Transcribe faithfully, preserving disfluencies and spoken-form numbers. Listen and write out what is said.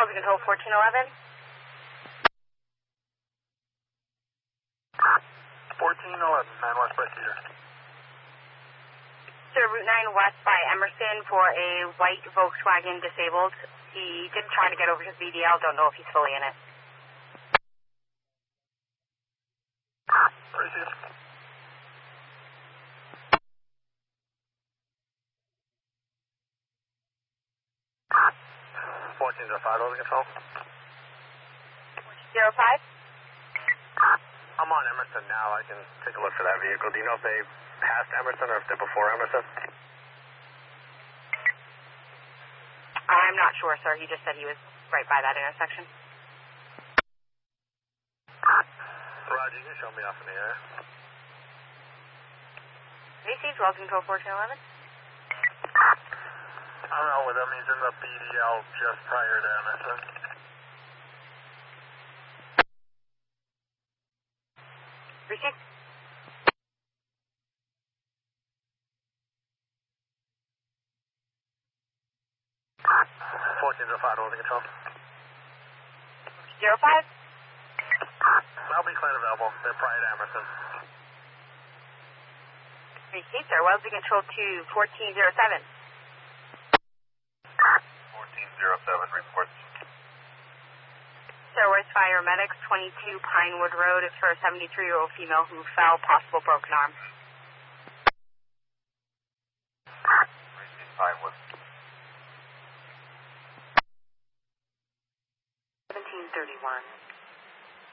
Wells Control fourteen eleven. fourteen eleven, nine West by Cedar. Sir, Route nine West by Emerson for a white Volkswagen disabled. He did try to get over his V D L, don't know if he's fully in it. Received. fourteen oh five, Wells Control. Zero five? I'm on Emerson now. I can take a look for that vehicle. Do you know if they passed Emerson or if they're before Emerson? I'm not sure, sir. He just said he was right by that intersection. Roger, you can show me off in the air. Received, Wells Control fourteen eleven. I don't know whether that means in the B D L just prior to Emerson. Received. fourteen oh five, Wells Control. Zero five? I'll be clear available. They're prior to Emerson. Received, sir. Wells Control to fourteen oh seven. fourteen oh seven, reports. Sir, where's Fire Medics, twenty-two Pinewood Road. It's for a seventy-three-year-old female who fell, possible broken arm. Received, Pinewood. seventeen thirty-one.